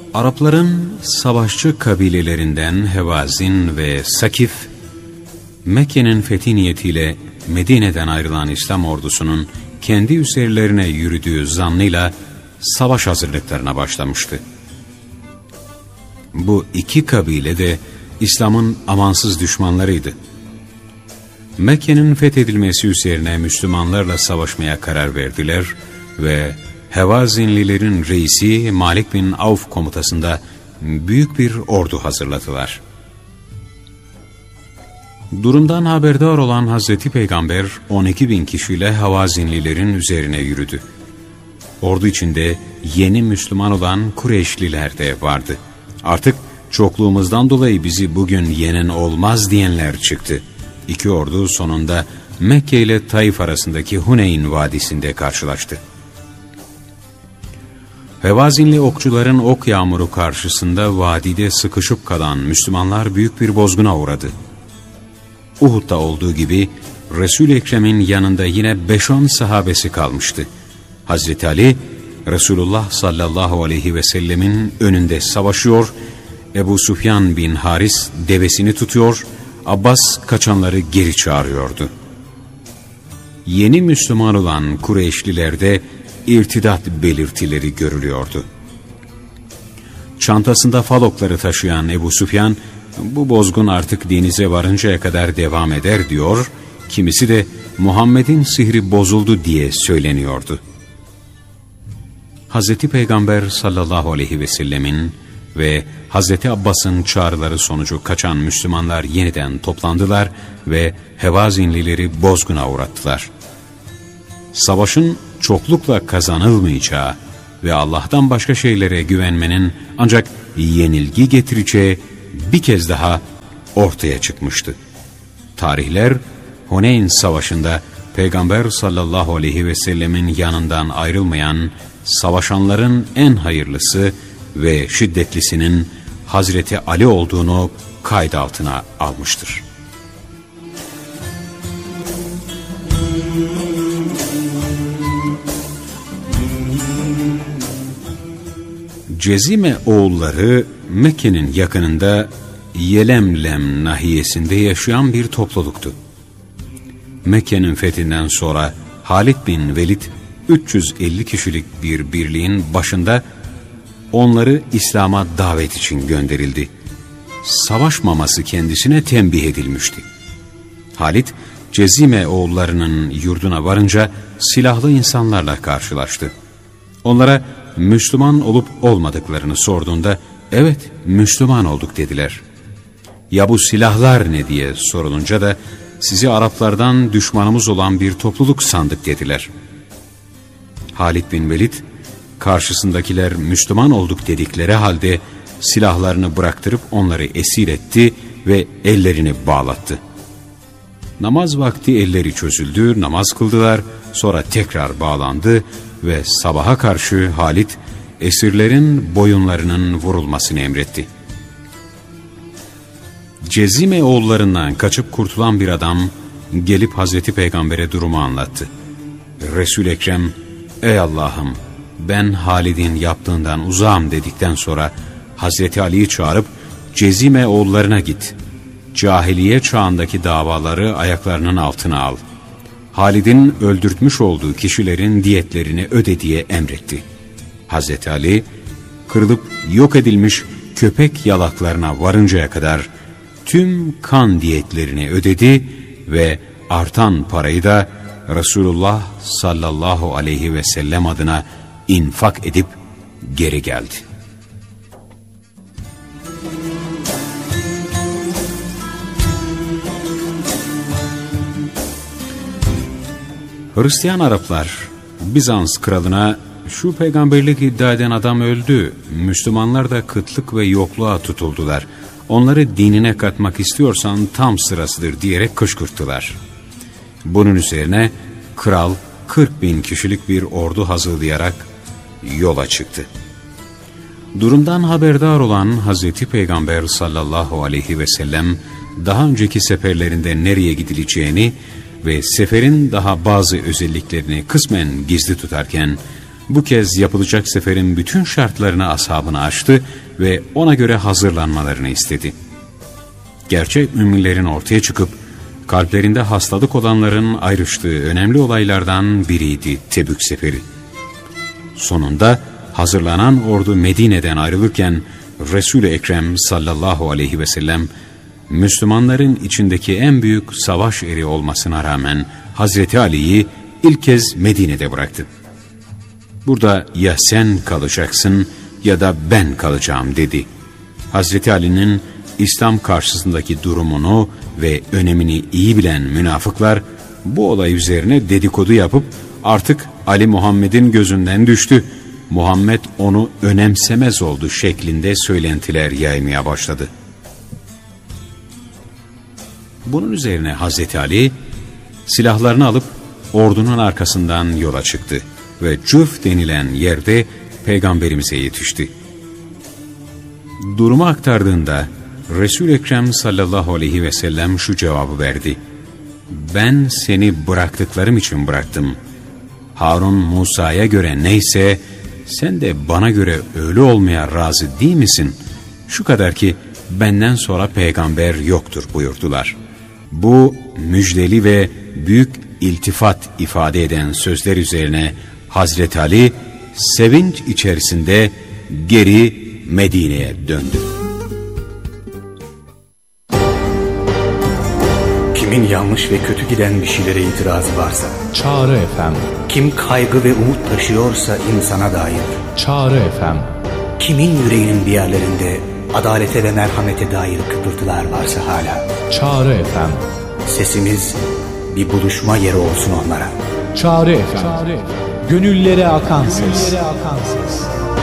Arapların savaşçı kabilelerinden Hevazin ve Sakif, Mekke'nin fethi niyetiyle Medine'den ayrılan İslam ordusunun kendi üzerlerine yürüdüğü zannıyla savaş hazırlıklarına başlamıştı. Bu iki kabile de İslam'ın amansız düşmanlarıydı. Mekke'nin fethedilmesi üzerine Müslümanlarla savaşmaya karar verdiler ve Hevazinlilerin reisi Malik bin Avf komutasında büyük bir ordu hazırladılar. Durumdan haberdar olan Hazreti Peygamber 12.000 kişiyle Hevazinlilerin üzerine yürüdü. Ordu içinde yeni Müslüman olan Kureyşliler de vardı. Artık çokluğumuzdan dolayı bizi bugün yenen olmaz diyenler çıktı. İki ordu sonunda Mekke ile Taif arasındaki Huneyn Vadisi'nde karşılaştı. Hevazinli okçuların ok yağmuru karşısında vadide sıkışıp kalan Müslümanlar büyük bir bozguna uğradı. Uhud'da olduğu gibi Resul-i Ekrem'in yanında yine 5-10 sahabesi kalmıştı. Hazreti Ali, Resulullah sallallahu aleyhi ve sellemin önünde savaşıyor, Ebu Süfyan bin Haris devesini tutuyor, Abbas kaçanları geri çağırıyordu. Yeni Müslüman olan Kureyşlilerde irtidat belirtileri görülüyordu. Çantasında falokları taşıyan Ebu Süfyan, bu bozgun artık denize varıncaya kadar devam eder diyor, kimisi de Muhammed'in sihri bozuldu diye söyleniyordu. Hazreti Peygamber sallallahu aleyhi ve sellemin ve Hazreti Abbas'ın çağrıları sonucu kaçan Müslümanlar yeniden toplandılar ve Hevazinlileri bozguna uğrattılar. Savaşın çoklukla kazanılmayacağı ve Allah'tan başka şeylere güvenmenin ancak yenilgi getireceği bir kez daha ortaya çıkmıştı. Tarihler Huneyn Savaşı'nda Peygamber sallallahu aleyhi ve sellemin yanından ayrılmayan savaşanların en hayırlısı ve şiddetlisinin Hazreti Ali olduğunu kayıt altına almıştır. Cezime oğulları Mekke'nin yakınında Yelemlem nahiyesinde yaşayan bir topluluktu. Mekke'nin fethinden sonra Halid bin Velid 350 kişilik bir birliğin başında onları İslam'a davet için gönderildi. Savaşmaması kendisine tembih edilmişti. Halid, Cezime oğullarının yurduna varınca silahlı insanlarla karşılaştı. Onlara Müslüman olup olmadıklarını sorduğunda, evet Müslüman olduk dediler. Ya bu silahlar ne diye sorulunca da, sizi Araplardan düşmanımız olan bir topluluk sandık dediler. Halid bin Velid, karşısındakiler Müslüman olduk dedikleri halde silahlarını bıraktırıp onları esir etti ve ellerini bağlattı. Namaz vakti elleri çözüldü, namaz kıldılar, sonra tekrar bağlandı ve sabaha karşı Halid esirlerin boyunlarının vurulmasını emretti. Cezime oğullarından kaçıp kurtulan bir adam gelip Hazreti Peygamber'e durumu anlattı. Resul-i Ekrem, ey Allah'ım ben Halid'in yaptığından uzağım dedikten sonra Hazreti Ali'yi çağırıp Cezime oğullarına git. Cahiliye çağındaki davaları ayaklarının altına al. Halid'in öldürtmüş olduğu kişilerin diyetlerini öde diye emretti. Hazreti Ali, kırılıp yok edilmiş köpek yalaklarına varıncaya kadar tüm kan diyetlerini ödedi ve artan parayı da Resulullah sallallahu aleyhi ve sellem adına infak edip geri geldi. Hristiyan Araplar Bizans kralına şu peygamberlik iddia eden adam öldü, Müslümanlar da kıtlık ve yokluğa tutuldular, onları dinine katmak istiyorsan tam sırasıdır diyerek kışkırttılar. Bunun üzerine kral 40.000 kişilik bir ordu hazırlayarak yola çıktı. Durumdan haberdar olan Hazreti Peygamber sallallahu aleyhi ve sellem daha önceki seferlerinde nereye gidileceğini ve seferin daha bazı özelliklerini kısmen gizli tutarken bu kez yapılacak seferin bütün şartlarını ashabına açtı ve ona göre hazırlanmalarını istedi. Gerçek müminlerin ortaya çıkıp kalplerinde hastalık olanların ayrıştığı önemli olaylardan biriydi Tebük seferi. Sonunda hazırlanan ordu Medine'den ayrılırken Resul-i Ekrem sallallahu aleyhi ve sellem Müslümanların içindeki en büyük savaş eri olmasına rağmen Hazreti Ali'yi ilk kez Medine'de bıraktı. Burada ya sen kalacaksın ya da ben kalacağım dedi. Hazreti Ali'nin İslam karşısındaki durumunu ve önemini iyi bilen münafıklar bu olay üzerine dedikodu yapıp artık Ali Muhammed'in gözünden düştü, Muhammed onu önemsemez oldu şeklinde söylentiler yaymaya başladı. Bunun üzerine Hazreti Ali silahlarını alıp ordunun arkasından yola çıktı ve Cüf denilen yerde Peygamberimize yetişti. Durumu aktardığında Resul-i Ekrem sallallahu aleyhi ve sellem şu cevabı verdi: ben seni bıraktıklarım için bıraktım. Harun Musa'ya göre neyse sen de bana göre öyle olmaya razı değil misin? Şu kadar ki benden sonra peygamber yoktur buyurdular. Bu müjdeli ve büyük iltifat ifade eden sözler üzerine Hazreti Ali sevinç içerisinde geri Medine'ye döndü. Kimin yanlış ve kötü giden bir şeylere itirazı varsa, Çağrı FM. kim kaygı ve umut taşıyorsa insana dair, Çağrı FM. kimin yüreğinin bir yerlerinde adalete ve merhamete dair kıpırtılar varsa hala, Çağrı FM. sesimiz bir buluşma yeri olsun onlara. Çağrı FM. Gönüllere akan ses.